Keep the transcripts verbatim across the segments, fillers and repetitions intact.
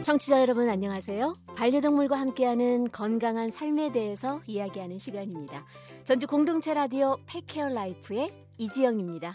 청취자 여러분 안녕하세요. 반려동물과 함께하는 건강한 삶에 대해서 이야기하는 시간입니다. 전주 공동체 라디오 펫케어 라이프의 이지영입니다.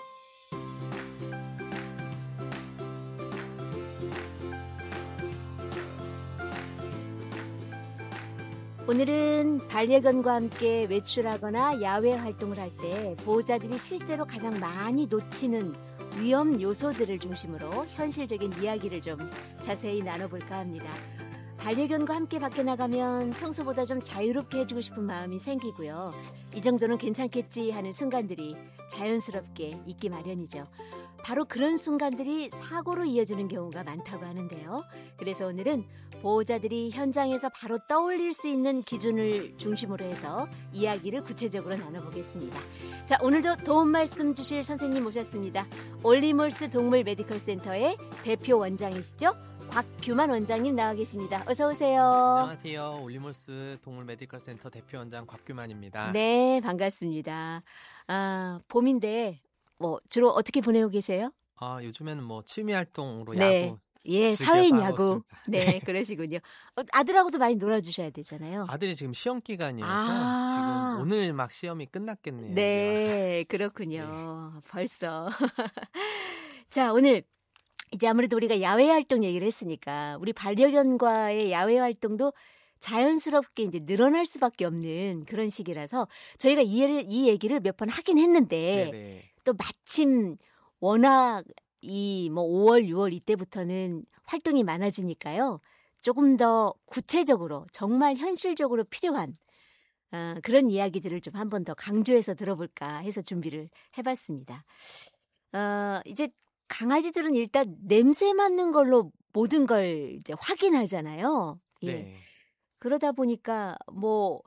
오늘은 반려견과 함께 외출하거나 야외 활동을 할 때 보호자들이 실제로 가장 많이 놓치는 위험 요소들을 중심으로 현실적인 이야기를 좀 자세히 나눠볼까 합니다. 반려견과 함께 밖에 나가면 평소보다 좀 자유롭게 해주고 싶은 마음이 생기고요. 이 정도는 괜찮겠지 하는 순간들이 자연스럽게 있기 마련이죠. 바로 그런 순간들이 사고로 이어지는 경우가 많다고 하는데요. 그래서 오늘은 보호자들이 현장에서 바로 떠올릴 수 있는 기준을 중심으로 해서 이야기를 구체적으로 나눠보겠습니다. 자, 오늘도 도움 말씀 주실 선생님 모셨습니다. 올리몰스 동물 메디컬 센터의 대표 원장이시죠? 곽규만 원장님 나와 계십니다. 어서 오세요. 안녕하세요. 올리몰스 동물 메디컬 센터 대표 원장 곽규만입니다. 네, 반갑습니다. 아, 봄인데 뭐 주로 어떻게 보내고 계세요? 아, 요즘에는 뭐 취미 활동으로 네. 야구. 예, 사회인 야구. 네, 그러시군요. 어, 아들하고도 많이 놀아주셔야 되잖아요. 아들이 지금 시험 기간이어서 아~ 지금 오늘 막 시험이 끝났겠네요. 네, 그렇군요. 네. 벌써. 자, 오늘 이제 아무래도 우리가 야외 활동 얘기를 했으니까 우리 반려견과의 야외 활동도 자연스럽게 이제 늘어날 수밖에 없는 그런 시기라서 저희가 이, 이 얘기를 몇 번 하긴 했는데 네네. 또 마침 워낙 이 뭐 오월, 유월 이때부터는 활동이 많아지니까요. 조금 더 구체적으로 정말 현실적으로 필요한 어, 그런 이야기들을 좀 한 번 더 강조해서 들어볼까 해서 준비를 해봤습니다. 어, 이제 강아지들은 일단 냄새 맡는 걸로 모든 걸 이제 확인하잖아요. 예. 네. 그러다 보니까 뭐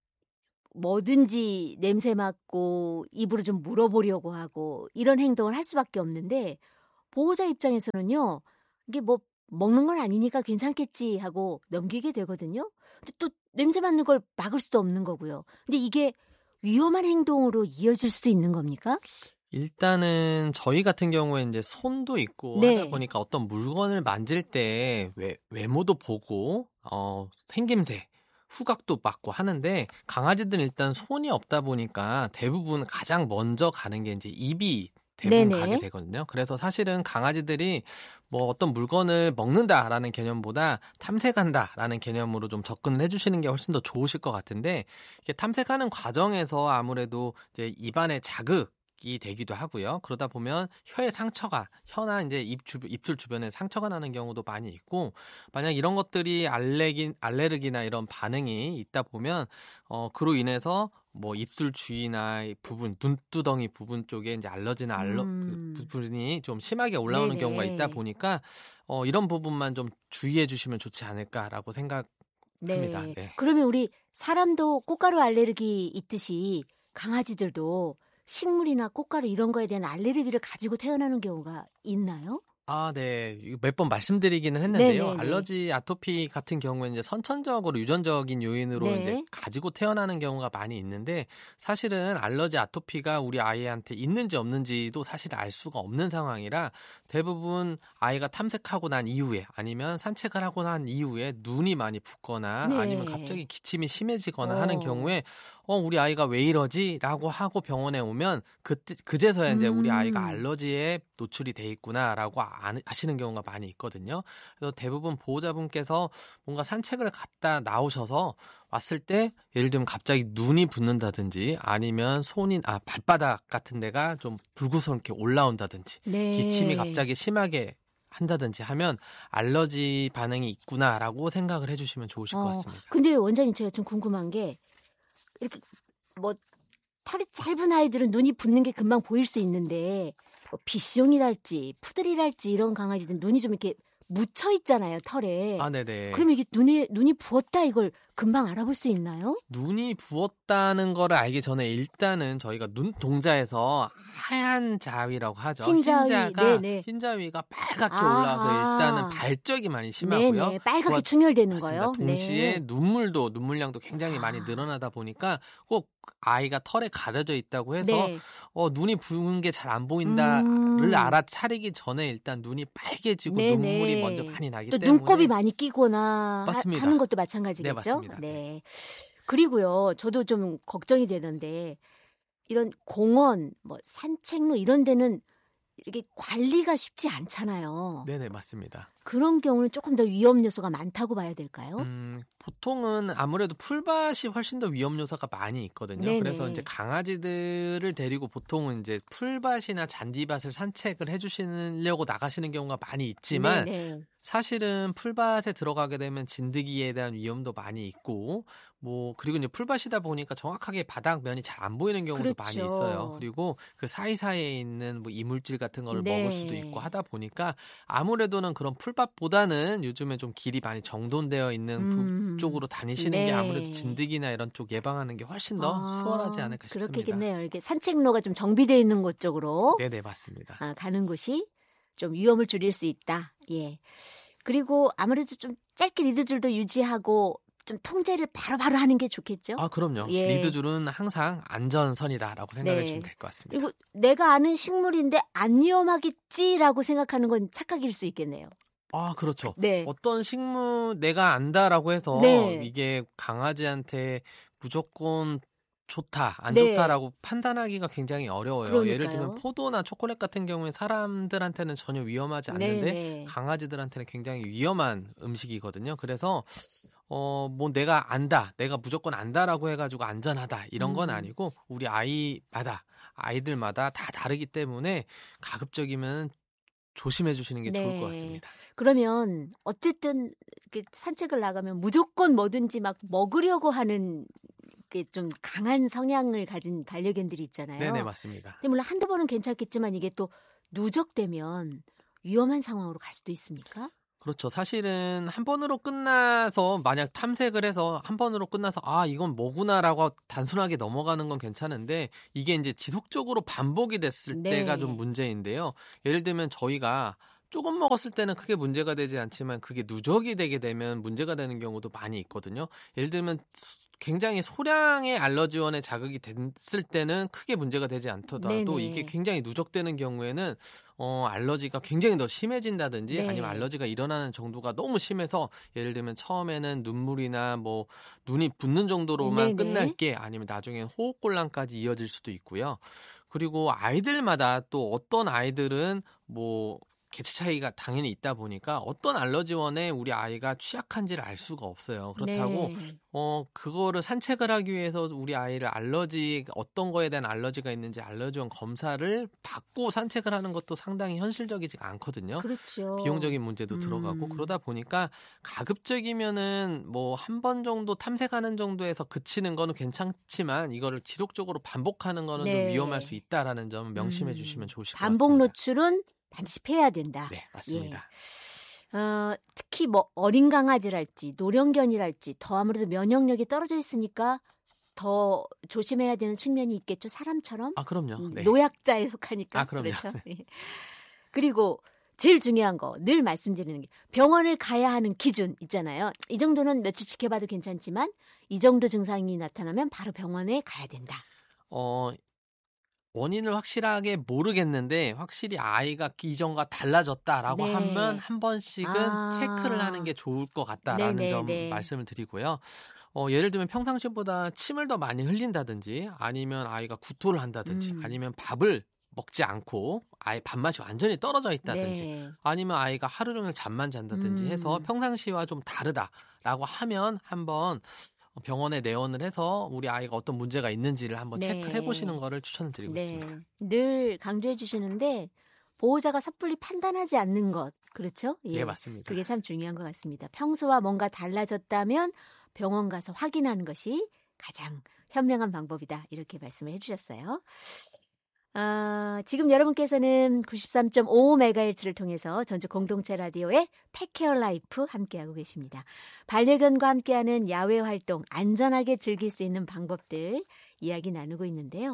뭐든지 냄새 맡고 입으로 좀 물어보려고 하고 이런 행동을 할 수밖에 없는데 보호자 입장에서는요. 이게 뭐 먹는 건 아니니까 괜찮겠지 하고 넘기게 되거든요. 근데 또 냄새 맡는 걸 막을 수도 없는 거고요. 근데 이게 위험한 행동으로 이어질 수도 있는 겁니까? 일단은 저희 같은 경우에 이제 손도 있고 네. 하다 보니까 어떤 물건을 만질 때 외, 외모도 보고 어, 생김새 후각도 맡고 하는데 강아지들은 일단 손이 없다 보니까 대부분 가장 먼저 가는 게 이제 입이 대부분 네네. 가게 되거든요. 그래서 사실은 강아지들이 뭐 어떤 물건을 먹는다라는 개념보다 탐색한다라는 개념으로 좀 접근을 해주시는 게 훨씬 더 좋으실 것 같은데 이게 탐색하는 과정에서 아무래도 이제 입안의 자극 이 되기도 하고요. 그러다 보면 혀에 상처가, 혀나 이제 입 주, 입술 주변에 상처가 나는 경우도 많이 있고, 만약 이런 것들이 알레기, 알레르기나 이런 반응이 있다 보면, 어, 그로 인해서 뭐 입술 주위나 부분, 눈두덩이 부분 쪽에 이제 알러지나 알러, 음. 그 부분이 좀 심하게 올라오는 네네. 경우가 있다 보니까, 어, 이런 부분만 좀 주의해 주시면 좋지 않을까라고 생각합니다. 네. 네. 그러면 우리 사람도 꽃가루 알레르기 있듯이 강아지들도 식물이나 꽃가루 이런 거에 대한 알레르기를 가지고 태어나는 경우가 있나요? 아, 네. 몇 번 말씀드리기는 했는데요. 네네네. 알러지, 아토피 같은 경우에는 이제 선천적으로 유전적인 요인으로 네. 이제 가지고 태어나는 경우가 많이 있는데 사실은 알러지, 아토피가 우리 아이한테 있는지 없는지도 사실 알 수가 없는 상황이라 대부분 아이가 탐색하고 난 이후에 아니면 산책을 하고 난 이후에 눈이 많이 붓거나 네. 아니면 갑자기 기침이 심해지거나 어. 하는 경우에 어, 우리 아이가 왜 이러지? 라고 하고 병원에 오면 그때, 그제서야 이제 음. 우리 아이가 알러지에 노출이 돼 있구나라고 아시는 경우가 많이 있거든요. 그래서 대부분 보호자분께서 뭔가 산책을 갔다 나오셔서 왔을 때 예를 들면 갑자기 눈이 붓는다든지 아니면 손이 아 발바닥 같은 데가 좀 불구스럽게 올라온다든지 네. 기침이 갑자기 심하게 한다든지 하면 알러지 반응이 있구나라고 생각을 해주시면 좋으실 어, 것 같습니다. 근데 원장님 제가 좀 궁금한 게 이렇게 뭐 털이 짧은 아이들은 눈이 붓는 게 금방 보일 수 있는데 뭐 비숑이랄지 푸들이랄지 이런 강아지들은 눈이 좀 이렇게 묻혀 있잖아요, 털에. 아, 네네. 그러면 이게 눈에 눈이 부었다 이걸 금방 알아볼 수 있나요? 눈이 부었다는 거를 알기 전에 일단은 저희가 눈동자에서 하얀 자위라고 하죠. 흰자위, 흰자가 네네. 흰자위가 빨갛게 아하. 올라와서 일단은 발적이 많이 심하고요. 네네, 빨갛게 그와 충혈되는 맞습니다. 거요. 동시에 네. 눈물도 눈물량도 굉장히 아. 많이 늘어나다 보니까 꼭 아이가 털에 가려져 있다고 해서 네. 어, 눈이 부은 게 잘 안 보인다를 음. 알아차리기 전에 일단 눈이 빨개지고 네네. 눈물이 먼저 많이 나기 또 때문에 눈곱이 많이 끼거나 하, 맞습니다. 하는 것도 마찬가지겠죠? 네, 맞습니다. 네. 그리고요, 저도 좀 걱정이 되는데 이런 공원, 뭐 산책로 이런 데는 이렇게 관리가 쉽지 않잖아요. 네네, 맞습니다. 그런 경우는 조금 더 위험 요소가 많다고 봐야 될까요? 음, 보통은 아무래도 풀밭이 훨씬 더 위험 요소가 많이 있거든요. 네네. 그래서 이제 강아지들을 데리고 보통은 이제 풀밭이나 잔디밭을 산책을 해주시려고 나가시는 경우가 많이 있지만 네네. 사실은 풀밭에 들어가게 되면 진드기에 대한 위험도 많이 있고, 뭐 그리고 이제 풀밭이다 보니까 정확하게 바닥면이 잘 안 보이는 경우도 그렇죠. 많이 있어요. 그리고 그 사이사이에 있는 뭐 이물질 같은 거를 네. 먹을 수도 있고 하다 보니까 아무래도는 그런 풀밭보다는 요즘에 좀 길이 많이 정돈되어 있는 음. 쪽으로 다니시는 네. 게 아무래도 진드기나 이런 쪽 예방하는 게 훨씬 더 아, 수월하지 않을까 싶습니다. 그렇겠네요. 이렇게 산책로가 좀 정비되어 있는 곳 쪽으로 네네, 맞습니다. 아, 가는 곳이 좀 위험을 줄일 수 있다. 예. 그리고 아무래도 좀 짧게 리드줄도 유지하고 좀 통제를 바로바로 하는 게 좋겠죠? 아, 그럼요. 예. 리드줄은 항상 안전선이다라고 생각해 네. 주시면 될 것 같습니다. 그리고 내가 아는 식물인데 안 위험하겠지라고 생각하는 건 착각일 수 있겠네요. 아, 그렇죠. 네. 어떤 식물 내가 안다라고 해서 네. 이게 강아지한테 무조건 좋다, 안 네. 좋다라고 판단하기가 굉장히 어려워요. 그러니까요. 예를 들면 포도나 초콜릿 같은 경우에 사람들한테는 전혀 위험하지 않는데 네네. 강아지들한테는 굉장히 위험한 음식이거든요. 그래서 어, 뭐 내가 안다, 내가 무조건 안다라고 해가지고 안전하다 이런 건 음. 아니고 우리 아이마다 아이들마다 다 다르기 때문에 가급적이면 조심해 주시는 게 좋을 것 네. 같습니다. 그러면 어쨌든 이렇게 산책을 나가면 무조건 뭐든지 막 먹으려고 하는 게 좀 강한 성향을 가진 반려견들이 있잖아요. 네네, 맞습니다. 근데 물론 한두 번은 괜찮겠지만 이게 또 누적되면 위험한 상황으로 갈 수도 있습니까? 그렇죠. 사실은 한 번으로 끝나서 만약 탐색을 해서 한 번으로 끝나서 아 이건 뭐구나라고 단순하게 넘어가는 건 괜찮은데 이게 이제 지속적으로 반복이 됐을 네. 때가 좀 문제인데요. 예를 들면 저희가 조금 먹었을 때는 크게 문제가 되지 않지만 그게 누적이 되게 되면 문제가 되는 경우도 많이 있거든요. 예를 들면 굉장히 소량의 알러지원에 자극이 됐을 때는 크게 문제가 되지 않더라도 네네. 이게 굉장히 누적되는 경우에는 어, 알러지가 굉장히 더 심해진다든지 네. 아니면 알러지가 일어나는 정도가 너무 심해서 예를 들면 처음에는 눈물이나 뭐 눈이 붓는 정도로만 네네. 끝날 게 아니면 나중엔 호흡곤란까지 이어질 수도 있고요. 그리고 아이들마다 또 어떤 아이들은 뭐 개체 차이가 당연히 있다 보니까 어떤 알러지원에 우리 아이가 취약한지를 알 수가 없어요. 그렇다고 네. 어 그거를 산책을 하기 위해서 우리 아이를 알러지 어떤 거에 대한 알러지가 있는지 알러지원 검사를 받고 산책을 하는 것도 상당히 현실적이지가 않거든요. 그렇죠. 비용적인 문제도 들어가고 음. 그러다 보니까 가급적이면은 뭐 한 번 정도 탐색하는 정도에서 그치는 거는 괜찮지만 이거를 지속적으로 반복하는 거는 좀 네. 위험할 수 있다라는 점 명심해 음. 주시면 좋으실 것 반복 같습니다. 노출은 반드시 피해야 된다. 네, 맞습니다. 예. 어, 특히 뭐 어린 강아지랄지 노령견이랄지 더 아무래도 면역력이 떨어져 있으니까 더 조심해야 되는 측면이 있겠죠. 사람처럼 아, 그럼요. 음, 네. 노약자에 속하니까. 아, 그럼요. 그렇죠. 예. 그리고 제일 중요한 거 늘 말씀드리는 게 병원을 가야 하는 기준 있잖아요. 이 정도는 며칠 지켜봐도 괜찮지만 이 정도 증상이 나타나면 바로 병원에 가야 된다. 어, 원인을 확실하게 모르겠는데 확실히 아이가 이전과 달라졌다라고 네. 하면 한 번씩은 아. 체크를 하는 게 좋을 것 같다라는 네네, 점 네. 말씀을 드리고요. 어, 예를 들면 평상시보다 침을 더 많이 흘린다든지 아니면 아이가 구토를 한다든지 음. 아니면 밥을 먹지 않고 아예 밥맛이 완전히 떨어져 있다든지 네. 아니면 아이가 하루 종일 잠만 잔다든지 음. 해서 평상시와 좀 다르다라고 하면 한번 병원에 내원을 해서 우리 아이가 어떤 문제가 있는지를 한번 네. 체크를 해보시는 거를 추천을 드리고 네. 있습니다. 늘 강조해 주시는데 보호자가 섣불리 판단하지 않는 것. 그렇죠? 예. 네, 맞습니다. 그게 참 중요한 것 같습니다. 평소와 뭔가 달라졌다면 병원 가서 확인하는 것이 가장 현명한 방법이다. 이렇게 말씀을 해주셨어요. 아, 지금 여러분께서는 구십삼 점 오 메가헤르츠를 통해서 전주 공동체 라디오의 펫케어 라이프 함께하고 계십니다. 반려견과 함께하는 야외 활동, 안전하게 즐길 수 있는 방법들 이야기 나누고 있는데요.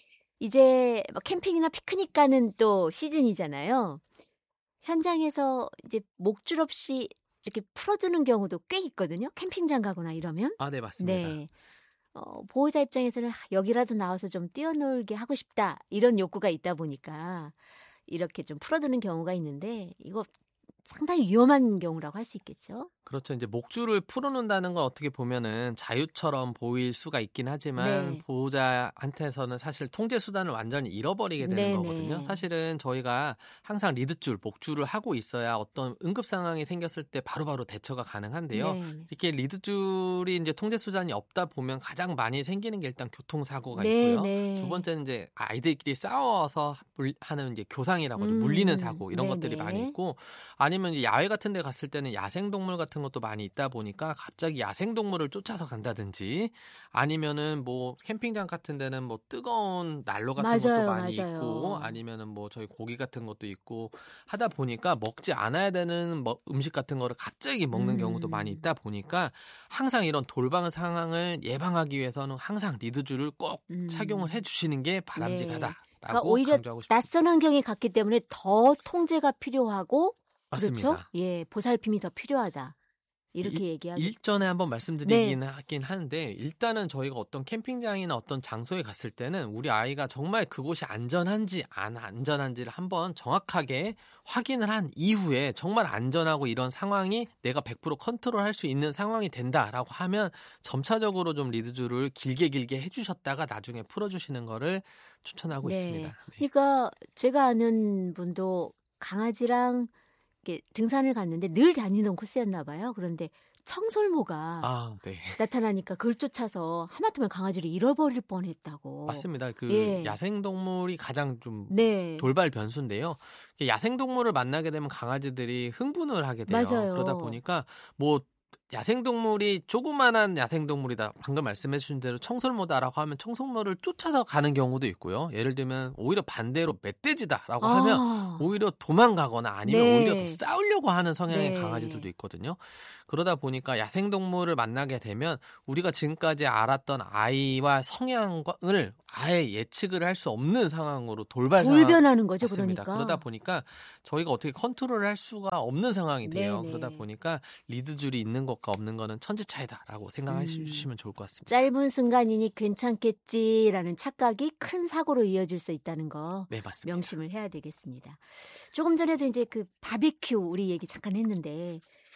이제 뭐 캠핑이나 피크닉 가는 또 시즌이잖아요. 현장에서 이제 목줄 없이 이렇게 풀어두는 경우도 꽤 있거든요. 캠핑장 가거나 이러면. 아, 네, 맞습니다. 네. 어, 보호자 입장에서는 여기라도 나와서 좀 뛰어놀게 하고 싶다 이런 욕구가 있다 보니까 이렇게 좀 풀어두는 경우가 있는데 이거 상당히 위험한 경우라고 할 수 있겠죠. 그렇죠. 이제 목줄을 풀어놓는다는 건 어떻게 보면은 자유처럼 보일 수가 있긴 하지만 네. 보호자한테서는 사실 통제 수단을 완전히 잃어버리게 되는 네네. 거거든요. 사실은 저희가 항상 리드줄, 목줄을 하고 있어야 어떤 응급 상황이 생겼을 때 바로바로 대처가 가능한데요. 네. 이렇게 리드줄이 이제 통제 수단이 없다 보면 가장 많이 생기는 게 일단 교통사고가 네, 있고요. 네. 두 번째는 이제 아이들끼리 싸워서 물- 하는 이제 교상이라고 하죠. 음, 물리는 사고 이런 네네. 것들이 많이 있고 아니면 이제 야외 같은 데 갔을 때는 야생동물 같은 것도 많이 있다 보니까 갑자기 야생동물을 쫓아서 간다든지 아니면은 뭐 캠핑장 같은 데는 뭐 뜨거운 난로 같은 맞아요, 것도 많이 맞아요. 있고 아니면은 뭐 저희 고기 같은 것도 있고 하다 보니까 먹지 않아야 되는 뭐 음식 같은 거를 갑자기 먹는 음. 경우도 많이 있다 보니까 항상 이런 돌발 상황을 예방하기 위해서는 항상 리드줄을 꼭 음. 착용을 해 주시는 게 바람직하다라고 그러니까 오히려 강조하고 싶습니다. 낯선 환경에 갔기 때문에 더 통제가 필요하고 맞습니다. 그렇죠? 예, 보살핌이 더 필요하다. 이렇게 얘기하고 일전에 한번 말씀드리긴 하긴 하는데 일단은 저희가 어떤 캠핑장이나 어떤 장소에 갔을 때는 우리 아이가 정말 그곳이 안전한지 안 안전한지를 한번 정확하게 확인을 한 이후에 정말 안전하고 이런 상황이 내가 백 퍼센트 컨트롤할 수 있는 상황이 된다라고 하면 점차적으로 좀 리드줄을 길게 길게 해주셨다가 나중에 풀어주시는 거를 추천하고 네. 있습니다. 네. 그러니까 제가 아는 분도 강아지랑 이렇게 등산을 갔는데 늘 다니던 코스였나 봐요. 그런데 청설모가 아, 네. 나타나니까 그걸 쫓아서 하마터면 강아지를 잃어버릴 뻔했다고. 맞습니다. 그 예. 야생동물이 가장 좀 네. 돌발 변수인데요. 야생동물을 만나게 되면 강아지들이 흥분을 하게 돼요. 맞아요. 그러다 보니까 뭐 야생동물이 조그만한 야생동물이다. 방금 말씀해 주신 대로 청설모다라고 하면 청설모를 쫓아서 가는 경우도 있고요. 예를 들면 오히려 반대로 멧돼지다라고 아. 하면 오히려 도망가거나 아니면 네. 오히려 더 싸우려고 하는 성향의 네. 강아지들도 있거든요. 그러다 보니까 야생동물을 만나게 되면 우리가 지금까지 알았던 아이와 성향을 아예 예측을 할 수 없는 상황으로 돌발 상황 돌변하는 거죠. 맞습니다. 그러니까. 그러다 보니까 저희가 어떻게 컨트롤을 할 수가 없는 상황이 돼요. 네네. 그러다 보니까 리드줄이 있는 것과 없는 거는 천지 차이다라고 생각하시면 음. 좋을 것 같습니다. 짧은 순간이니 괜찮겠지라는 착각이 큰 사고로 이어질 수 있다는 거 네, 맞습니다. 명심을 해야 되겠습니다. 조금 전에도 이제 그 바비큐 우리 얘기 잠깐 했는데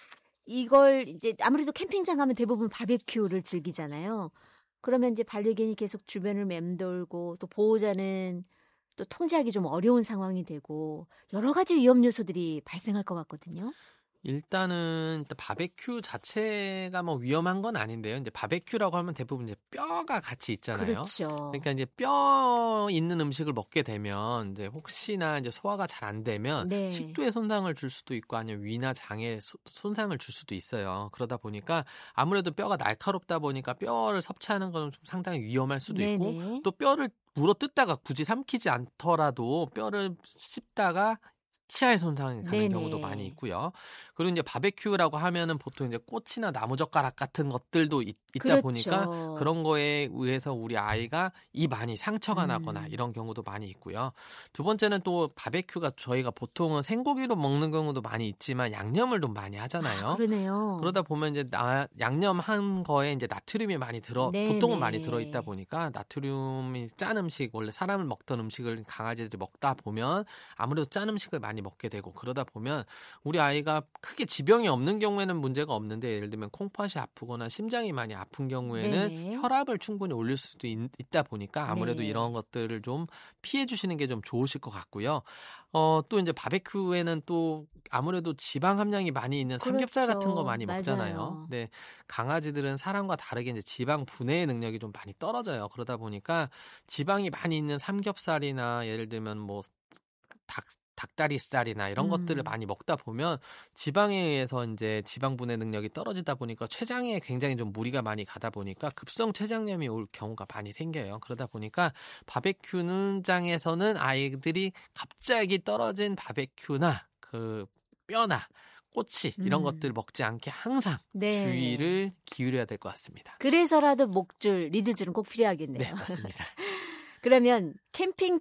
이걸 이제 아무래도 캠핑장 가면 대부분 바비큐를 즐기잖아요. 그러면 이제 반려견이 계속 주변을 맴돌고 또 보호자는 또 통제하기 좀 어려운 상황이 되고 여러 가지 위험 요소들이 발생할 것 같거든요. 일단은 일단 바베큐 자체가 뭐 위험한 건 아닌데요. 이제 바베큐라고 하면 대부분 이제 뼈가 같이 있잖아요. 그렇죠. 그러니까 이제 뼈 있는 음식을 먹게 되면 이제 혹시나 이제 소화가 잘 안 되면 네. 식도에 손상을 줄 수도 있고 아니면 위나 장에 소, 손상을 줄 수도 있어요. 그러다 보니까 아무래도 뼈가 날카롭다 보니까 뼈를 섭취하는 건 좀 상당히 위험할 수도 있고 네네. 또 뼈를 물어 뜯다가 굳이 삼키지 않더라도 뼈를 씹다가 치아에 손상이 가는 네네. 경우도 많이 있고요. 그리고 이제 바베큐라고 하면은 보통 이제 꽃이나 나무젓가락 같은 것들도 있, 있다 그렇죠. 보니까 그런 거에 의해서 우리 아이가 이 많이 상처가 음. 나거나 이런 경우도 많이 있고요. 두 번째는 또 바베큐가 저희가 보통은 생고기로 먹는 경우도 많이 있지만 양념을 좀 많이 하잖아요. 아, 그러네요. 그러다 보면 이제 나, 양념한 거에 이제 나트륨이 많이 들어 네네. 보통은 많이 들어 있다 보니까 나트륨이 짠 음식 원래 사람을 먹던 음식을 강아지들이 먹다 보면 아무래도 짠 음식을 많이 먹게 되고 그러다 보면 우리 아이가 크게 지병이 없는 경우에는 문제가 없는데 예를 들면 콩팥이 아프거나 심장이 많이 아픈 경우에는 네네. 혈압을 충분히 올릴 수도 있, 있다 보니까 아무래도 네. 이런 것들을 좀 피해 주시는 게 좀 좋으실 것 같고요. 어, 또 이제 바베큐에는 또 아무래도 지방 함량이 많이 있는 삼겹살 그렇죠. 같은 거 많이 맞아요. 먹잖아요. 네, 강아지들은 사람과 다르게 이제 지방 분해 능력이 좀 많이 떨어져요. 그러다 보니까 지방이 많이 있는 삼겹살이나 예를 들면 뭐 닭 닭다리살이나 이런 음. 것들을 많이 먹다 보면 지방에 의해서 이제 지방 분해 능력이 떨어지다 보니까 췌장에 굉장히 좀 무리가 많이 가다 보니까 급성 췌장염이 올 경우가 많이 생겨요. 그러다 보니까 바베큐장에서는 아이들이 갑자기 떨어진 바베큐나 그 뼈나 꼬치 이런 음. 것들 먹지 않게 항상 네. 주의를 기울여야 될 것 같습니다. 그래서라도 목줄, 리드줄은 꼭 필요하겠네요. 네, 맞습니다. 그러면 캠핑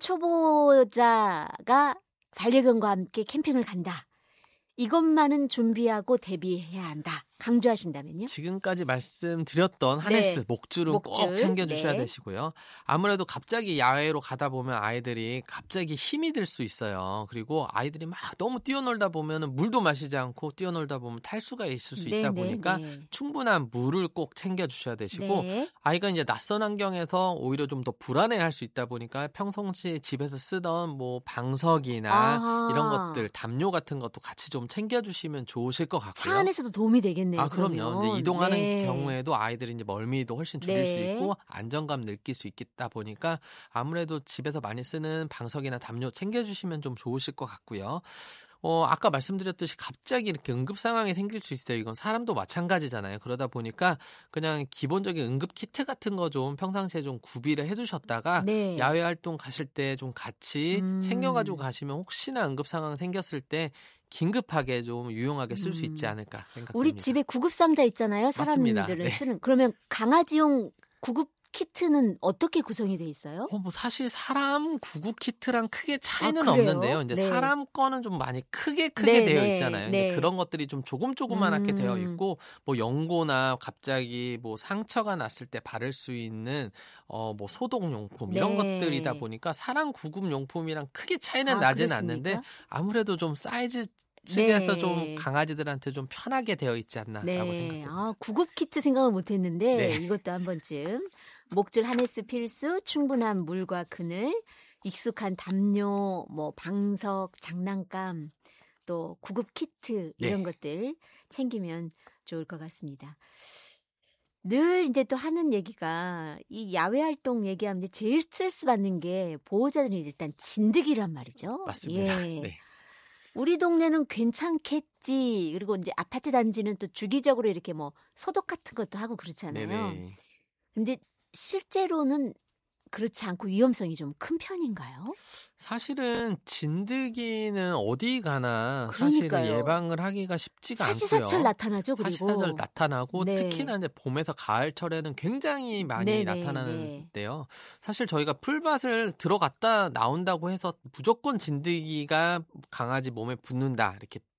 초보자가 반려견과 함께 캠핑을 간다. 이것만은 준비하고 대비해야 한다. 강조하신다면요? 지금까지 말씀드렸던 하네스, 네. 목줄은 목줄, 꼭 챙겨주셔야 네. 되시고요. 아무래도 갑자기 야외로 가다 보면 아이들이 갑자기 힘이 들 수 있어요. 그리고 아이들이 막 너무 뛰어놀다 보면 물도 마시지 않고 뛰어놀다 보면 탈수가 있을 수 네, 있다 네, 보니까 네. 충분한 물을 꼭 챙겨주셔야 되시고 네. 아이가 이제 낯선 환경에서 오히려 좀 더 불안해할 수 있다 보니까 평상시 집에서 쓰던 뭐 방석이나 아하. 이런 것들, 담요 같은 것도 같이 좀 챙겨주시면 좋으실 것 같고요. 차 안에서도 도움이 되겠네요. 아, 그럼요. 그러면. 이제 이동하는 네. 경우에도 아이들이 이제 멀미도 훨씬 줄일 네. 수 있고 안정감 느낄 수 있겠다 보니까 아무래도 집에서 많이 쓰는 방석이나 담요 챙겨주시면 좀 좋으실 것 같고요. 어, 아까 말씀드렸듯이 갑자기 이렇게 응급 상황이 생길 수 있어요. 이건 사람도 마찬가지잖아요. 그러다 보니까 그냥 기본적인 응급 키트 같은 거 좀 평상시에 좀 구비를 해두셨다가 네. 야외 활동 가실 때 좀 같이 음. 챙겨가지고 가시면 혹시나 응급 상황 생겼을 때 긴급하게 좀 유용하게 쓸 수 있지 음. 않을까 생각됩니다. 우리 집에 구급 상자 있잖아요. 맞습니다. 사람들은 네. 쓰는. 그러면 강아지용 구급 키트는 어떻게 구성이 돼 있어요? 어, 뭐 사실 사람 구급 키트랑 크게 차이는 아, 그래요? 없는데요. 이제 네. 사람 거는 좀 많이 크게 크게 네, 되어 네, 있잖아요. 네. 이제 그런 것들이 좀 조금 조그만하게 음. 되어 있고 뭐 연고나 갑자기 뭐 상처가 났을 때 바를 수 있는 어 뭐 소독 용품 이런 네. 것들이다 보니까 사람 구급 용품이랑 크게 차이는 아, 나진 그렇습니까? 않는데 아무래도 좀 사이즈 측에서 네. 좀 강아지들한테 좀 편하게 되어 있지 않나라고 네. 생각됩니다. 아, 구급 키트 생각을 못 했는데 네. 이것도 한 번쯤 목줄 하네스 필수, 충분한 물과 그늘, 익숙한 담요, 뭐 방석, 장난감, 또 구급 키트 이런 네. 것들 챙기면 좋을 것 같습니다. 늘 이제 또 하는 얘기가 이 야외 활동 얘기하면 이제 제일 스트레스 받는 게 보호자들이 일단 진드기란 말이죠. 맞습니다. 예. 네. 우리 동네는 괜찮겠지. 그리고 이제 아파트 단지는 또 주기적으로 이렇게 뭐 소독 같은 것도 하고 그렇잖아요. 네네. 근데 실제로는 그렇지 않고 위험성이 좀 큰 편인가요? 사실은 진드기는 어디 가나 그러니까요. 사실은 예방을 하기가 쉽지가 사시사철 않고요. 나타나죠. 그리고 사시사철 나타나고 네. 특히나 이제 봄에서 가을철에는 굉장히 많이 네네, 나타나는데요. 사실 저희가 풀밭을 들어갔다 나온다고 해서 무조건 진드기가 강아지 몸에 붙는다 이렇게